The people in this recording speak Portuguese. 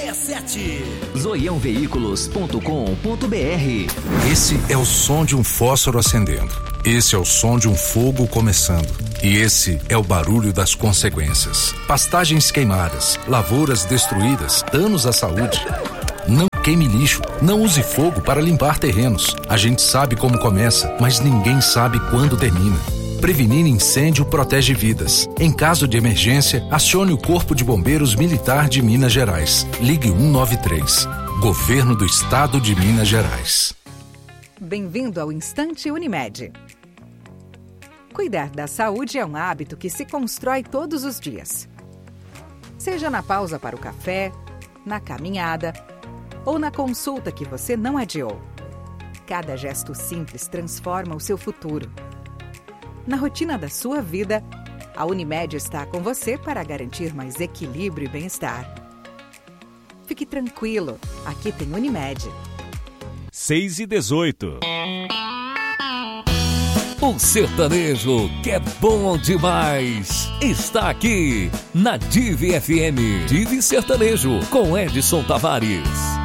zoiãoveículos.com.br. Esse é o som de um fósforo acendendo. Esse é o som de um fogo começando. E esse é o barulho das consequências. Pastagens queimadas, lavouras destruídas, danos à saúde. Não queime lixo, não use fogo para limpar terrenos. A gente sabe como começa, mas ninguém sabe quando termina. Prevenir incêndio protege vidas. Em caso de emergência, acione o Corpo de Bombeiros Militar de Minas Gerais. Ligue 193. Governo do Estado de Minas Gerais. Bem-vindo ao Instante Unimed. Cuidar da saúde é um hábito que se constrói todos os dias. Seja na pausa para o café, na caminhada ou na consulta que você não adiou. Cada gesto simples transforma o seu futuro. Na rotina da sua vida, a Unimed está com você para garantir mais equilíbrio e bem-estar. Fique tranquilo, aqui tem Unimed. 6h18. O sertanejo, que é bom demais, está aqui na Divi FM. Divi Sertanejo, com Edson Tavares.